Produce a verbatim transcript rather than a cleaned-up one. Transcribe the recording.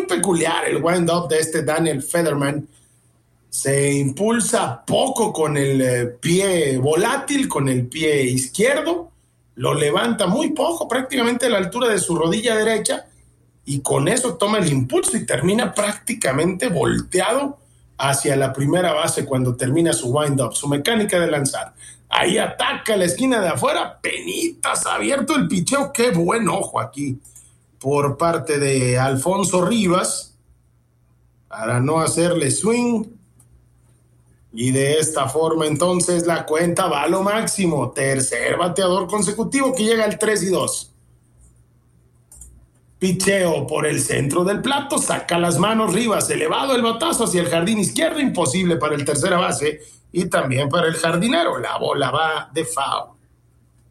peculiar el wind-up de este Daniel Federman. Se impulsa poco con el eh, pie volátil, con el pie izquierdo, lo levanta muy poco, prácticamente a la altura de su rodilla derecha, y con eso toma el impulso y termina prácticamente volteado hacia la primera base cuando termina su wind-up, su mecánica de lanzar. Ahí ataca la esquina de afuera, penitas, abierto el picheo. Qué buen ojo aquí por parte de Alfonso Rivas para no hacerle swing. Y de esta forma entonces la cuenta va a lo máximo. Tercer bateador consecutivo que llega al tres y dos. Picheo por el centro del plato, saca las manos Rivas, elevado el batazo hacia el jardín izquierdo, imposible para el tercera base y también para el jardinero. La bola va de foul.